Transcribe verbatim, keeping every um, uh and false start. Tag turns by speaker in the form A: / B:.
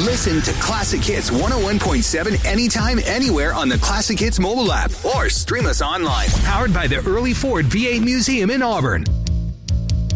A: Listen to Classic Hits one oh one point seven anytime, anywhere on the Classic Hits mobile app or stream us online. Powered by the Early Ford V eight Museum in Auburn.